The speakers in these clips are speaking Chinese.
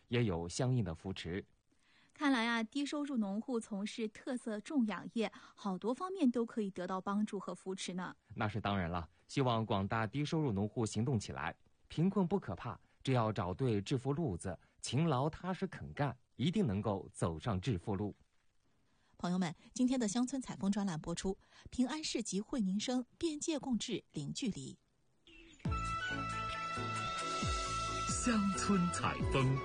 也有相应的扶持。 看来啊，低收入农户从事特色种养业，好多方面都可以得到帮助和扶持呢。 那是当然了，希望广大低收入农户行动起来。贫困不可怕，只要找对致富路子，勤劳踏实肯干，一定能够走上致富路。 朋友们，今天的乡村采风专栏播出，平安市集惠民生，边界共治零距离。 乡村采风。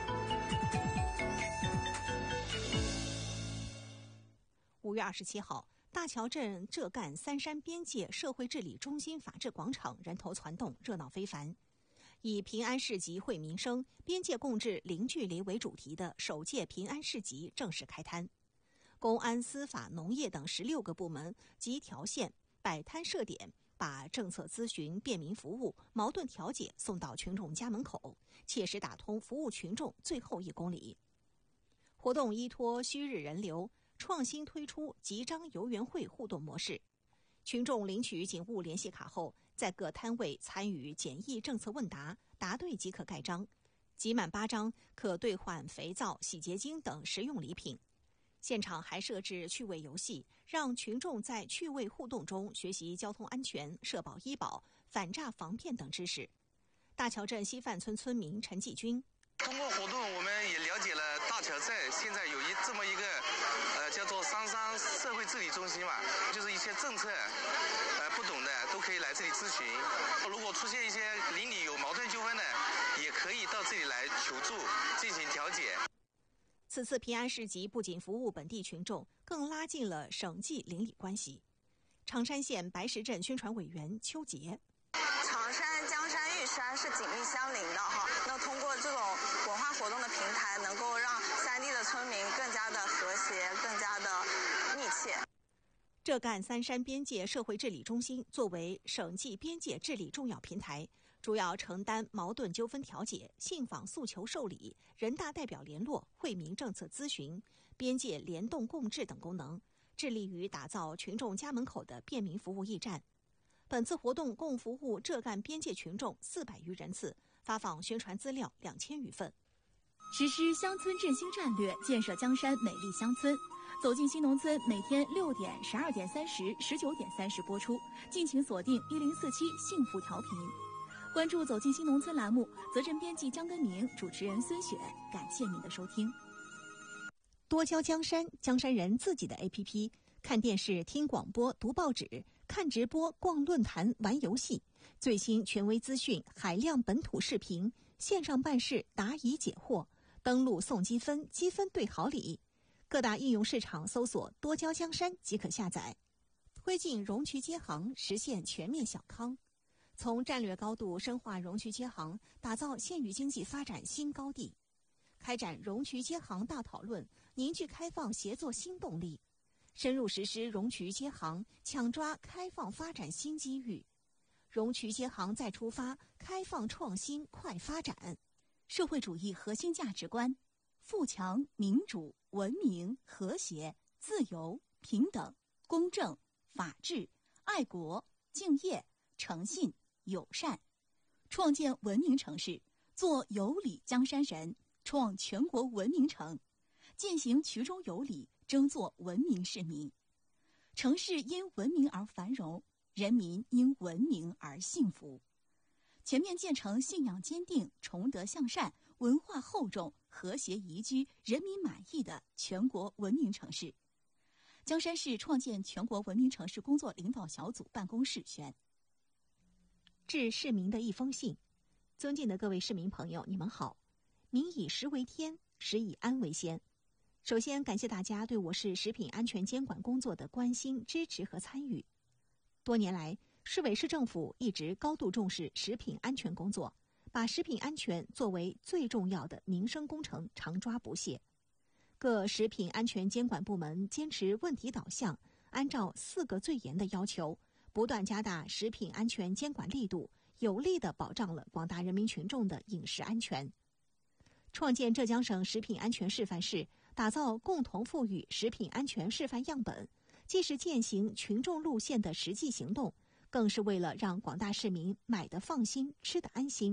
5月27号，大桥镇浙赣三山边界社会治理中心法治广场人头攒动，热闹非凡。以平安市集惠民生，边界共治零距离为主题的首届平安市集正式开摊。公安、司法、农业等16个部门及条线摆摊设点，把政策咨询、便民服务、矛盾调解送到群众家门口，切实打通服务群众最后1公里。活动依托虚日人流，创新推出集章游园会互动模式，群众领取警务联系卡后，在各摊位参与简易政策问答，答对即可盖章，集满8张可兑换肥皂、洗洁精等实用礼品。现场还设置趣味游戏，让群众在趣味互动中学习交通安全、社保医保、反诈防骗等知识。大桥镇西范村村民陈继军： 通过活动，我们也了解了大桥镇现在有这么一个叫做三山社会治理中心嘛，就是一些政策不懂的都可以来这里咨询。如果出现一些邻里有矛盾纠纷的，也可以到这里来求助进行调解。 此次平安市集不仅服务本地群众，更拉近了省际邻里关系。常山县白石镇宣传委员邱杰： 常山、江山、玉山是紧密相邻的哈。那通过这种文化活动的平台，能够让3地的村民更加的和谐，更加的密切。 浙赣三山边界社会治理中心作为省际边界治理重要平台，主要承担矛盾纠纷调解、信访诉求受理、人大代表联络、惠民政策咨询、边界联动共治等功能，致力于打造群众家门口的便民服务驿站。本次活动共服务浙赣边界群众400余人次，发放宣传资料2000余份。 实施乡村振兴战略，建设江山美丽乡村。走进新农村，每天6点、12点30、19点30播出，敬请锁定1047幸福调频。关注走进新农村栏目，责任编辑江根明，主持人孙雪，感谢您的收听。 多教江山，江山人自己的 APP， 看电视、听广播、读报纸，看直播、逛论坛、玩游戏，最新权威资讯，海量本土视频，线上办事，答疑解惑，登录送积分，积分兑好礼。各大应用市场搜索多教江山即可下载。推进容渠接行，实现全面小康。从战略高度深化容渠接行，打造县域经济发展新高地。开展容渠接行大讨论，凝聚开放协作新动力。深入实施容渠接行，抢抓开放发展新机遇。容渠接行再出发，开放创新快发展。 社会主义核心价值观：富强、民主、文明、和谐、自由、平等、公正、法治、爱国、敬业、诚信、友善。创建文明城市，做有礼江山人，创全国文明城，践行衢中有礼，争做文明市民。城市因文明而繁荣，人民因文明而幸福。全面建成信仰坚定、崇德向善、文化厚重、和谐宜居、人民满意的全国文明城市。江山市创建全国文明城市工作领导小组办公室宣： 致市民的一封信。尊敬的各位市民朋友，你们好。民以食为天，食以安为先。首先感谢大家对我市食品安全监管工作的关心、支持和参与。多年来，市委市政府一直高度重视食品安全工作，把食品安全作为最重要的民生工程，常抓不懈。各食品安全监管部门坚持问题导向，按照4个最严的要求，不断加大食品安全监管力度，有力地保障了广大人民群众的饮食安全。创建浙江省食品安全示范市，打造共同富裕食品安全示范样本，既是践行群众路线的实际行动，更是为了让广大市民买得放心、吃得安心，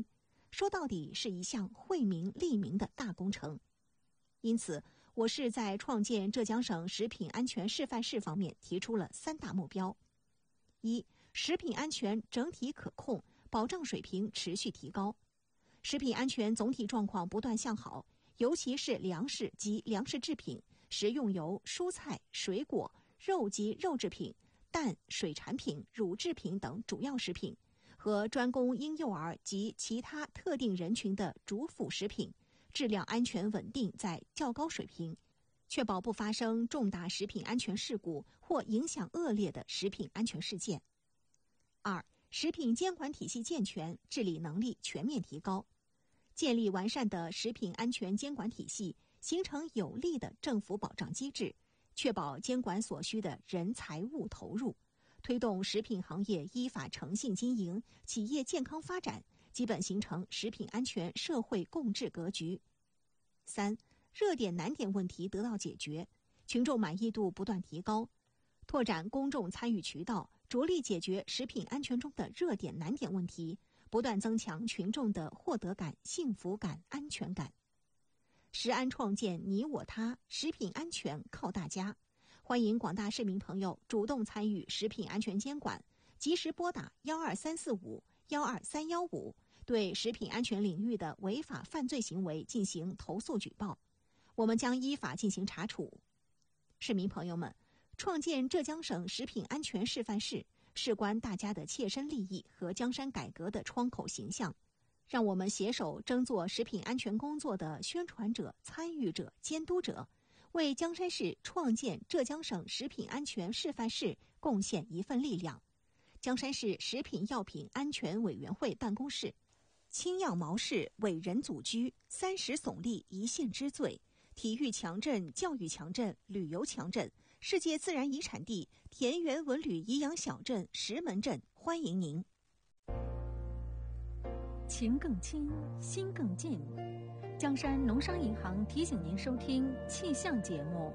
说到底是一项惠民利民的大工程。因此，我市在创建浙江省食品安全示范市方面提出了3大目标：一、食品安全整体可控，保障水平持续提高；食品安全总体状况不断向好，尤其是粮食及粮食制品、食用油、蔬菜、水果、肉及肉制品、蛋、水产品、乳制品等主要食品和专供婴幼儿及其他特定人群的主辅食品质量安全稳定在较高水平，确保不发生重大食品安全事故或影响恶劣的食品安全事件。二、食品监管体系健全，治理能力全面提高，建立完善的食品安全监管体系，形成有力的政府保障机制，确保监管所需的人财物投入，推动食品行业依法诚信经营，企业健康发展，基本形成食品安全社会共治格局。三、热点难点问题得到解决，群众满意度不断提高，拓展公众参与渠道，着力解决食品安全中的热点难点问题，不断增强群众的获得感、幸福感、安全感。食安创建你我他，食品安全靠大家。欢迎广大市民朋友主动参与食品安全监管，及时拨打12345、12315，对食品安全领域的违法犯罪行为进行投诉举报，我们将依法进行查处。市民朋友们，创建浙江省食品安全示范市，事关大家的切身利益和江山改革的窗口形象。让我们携手争做食品安全工作的宣传者、参与者、监督者，为江山市创建浙江省食品安全示范市贡献一份力量。江山市食品药品安全委员会办公室，青药毛氏伟人祖居，30耸立一县之最，体育强镇、教育强镇、旅游强镇，世界自然遗产地田园文旅颐养小镇石门镇，欢迎您。 情更亲，心更近。江山农商银行提醒您收听气象节目。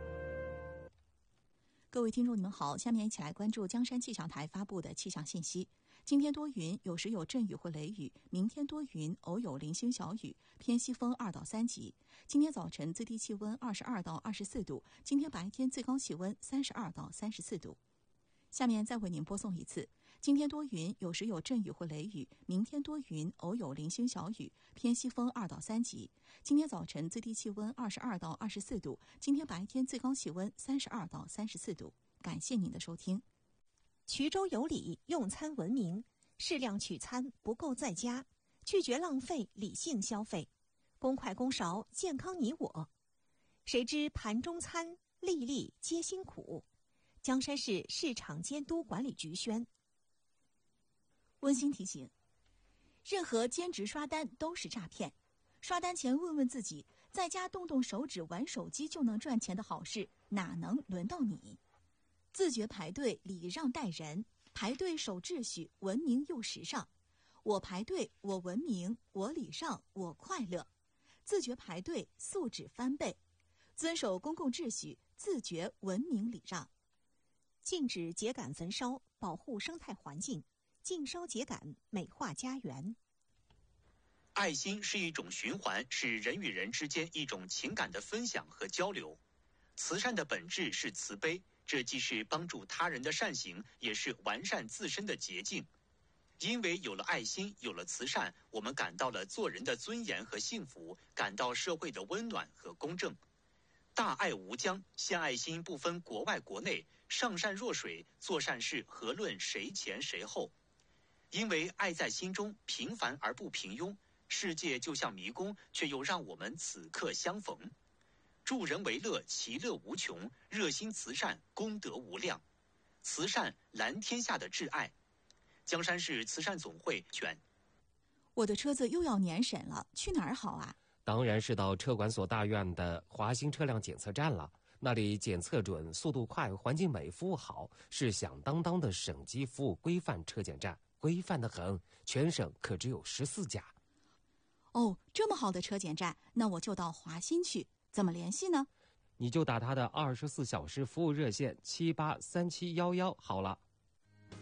各位听众，你们好，下面一起来关注江山气象台发布的气象信息。今天多云，有时有阵雨或雷雨；明天多云，偶有零星小雨，偏西风2到3级。今天早晨最低气温22到24度，今天白天最高气温32到34度。下面再为您播送一次。今天多云，有时有阵雨或雷雨；明天多云，偶有零星小雨，偏西风2到3级。今天早晨最低气温22到24度，今天白天最高气温32到34度。感谢您的收听。 衢州有礼，用餐文明，适量取餐，不够在家，拒绝浪费，理性消费，公筷公勺，健康你我。谁知盘中餐，粒粒皆辛苦。江山市市场监督管理局宣。 温馨提醒：任何兼职刷单都是诈骗。刷单前问问自己，在家动动手指玩手机就能赚钱的好事，哪能轮到你？自觉排队，礼让待人，排队守秩序，文明又时尚。我排队，我文明，我礼让，我快乐。自觉排队，素质翻倍。遵守公共秩序，自觉文明礼让。 禁止秸秆焚烧，保护生态环境。禁烧秸秆，美化家园。 爱心是一种循环，是人与人之间一种情感的分享和交流。慈善的本质是慈悲，这既是帮助他人的善行，也是完善自身的捷径。因为有了爱心，有了慈善，我们感到了做人的尊严和幸福，感到社会的温暖和公正。大爱无疆，献爱心不分国外国内，上善若水，做善事何论谁前谁后。因为爱在心中，平凡而不平庸。世界就像迷宫，却又让我们此刻相逢。助人为乐，其乐无穷；热心慈善，功德无量。慈善蓝天下的挚爱。江山市慈善总会劝。 我的车子又要年审了，去哪儿好啊？ 当然是到车管所大院的华新车辆检测站了。那里检测准，速度快，环境美，服务好，是响当当的省级服务规范车检站，规范得很，全省可只有14家。 哦，这么好的车检站，那我就到华新去，怎么联系呢？ 你就打他的24小时服务热线783711好了。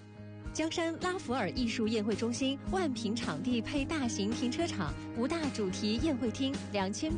江山拉弗尔艺术宴会中心万平场地配大型停车场，5大主题宴会厅，2000